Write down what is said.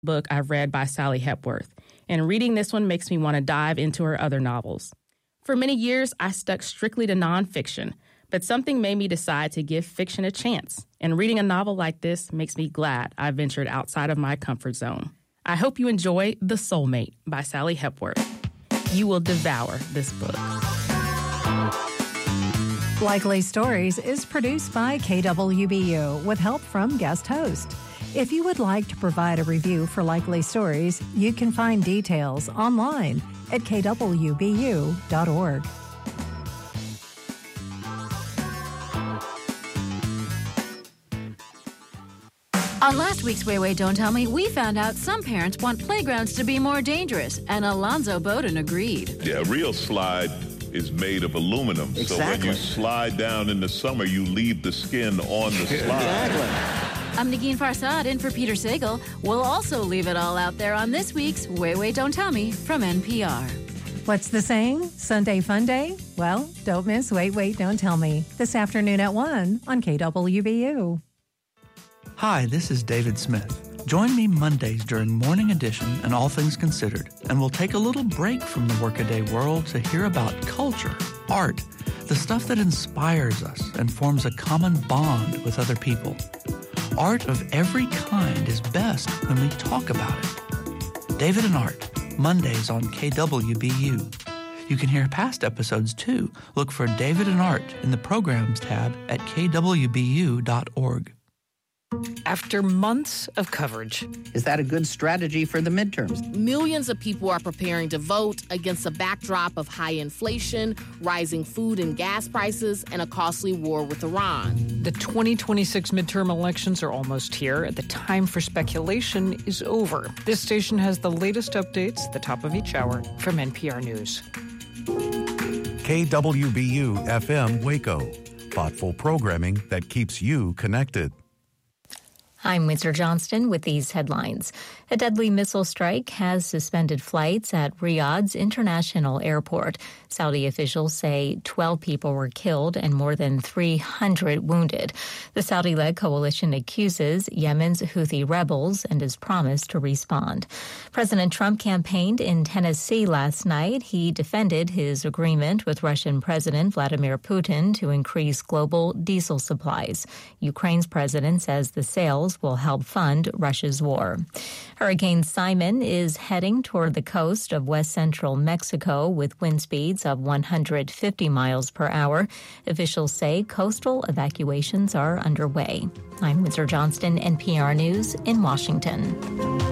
book I've read by Sally Hepworth, and reading this one makes me want to dive into her other novels. For many years, I stuck strictly to nonfiction, but something made me decide to give fiction a chance, and reading a novel like this makes me glad I ventured outside of my comfort zone. I hope you enjoy The Soulmate by Sally Hepworth. You will devour this book. Likely Stories is produced by KWBU with help from guest host. If you would like to provide a review for Likely Stories, you can find details online at kwbu.org. On last week's Wait, Wait, Don't Tell Me, we found out some parents want playgrounds to be more dangerous, and Alonzo Bowden agreed. Yeah, a real slide is made of aluminum. Exactly. So when you slide down in the summer, you leave the skin on the slide. Exactly. I'm Negin Farsad in for Peter Sagal. We'll also leave it all out there on this week's Wait, Wait, Don't Tell Me from NPR. What's the saying? Sunday fun day? Well, don't miss Wait, Wait, Don't Tell Me this afternoon at 1 on KWBU. Hi, this is David Smith. Join me Mondays during Morning Edition and All Things Considered, and we'll take a little break from the workaday world to hear about culture, art, the stuff that inspires us and forms a common bond with other people. Art of every kind is best when we talk about it. David and Art, Mondays on KWBU. You can hear past episodes too. Look for David and Art in the Programs tab at kwbu.org. After months of coverage. Is that a good strategy for the midterms? Millions of people are preparing to vote against a backdrop of high inflation, rising food and gas prices, and a costly war with Iran. The 2026 midterm elections are almost here. The time for speculation is over. This station has the latest updates at the top of each hour from NPR News. KWBU FM Waco. Thoughtful programming that keeps you connected. I'm Windsor Johnston with these headlines. A deadly missile strike has suspended flights at Riyadh's International Airport. Saudi officials say 12 people were killed and more than 300 wounded. The Saudi-led coalition accuses Yemen's Houthi rebels and has promised to respond. President Trump campaigned in Tennessee last night. He defended his agreement with Russian President Vladimir Putin to increase global diesel supplies. Ukraine's president says the sales will help fund Russia's war. Hurricane Simon is heading toward the coast of west central Mexico with wind speeds of 150 miles per hour. Officials say coastal evacuations are underway. I'm Windsor Johnston, NPR News in Washington.